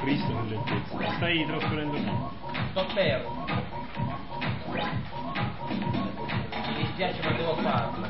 visto che lentezza. Stai trasferendo tu. Sto fermo. Mi dispiace ma devo farlo.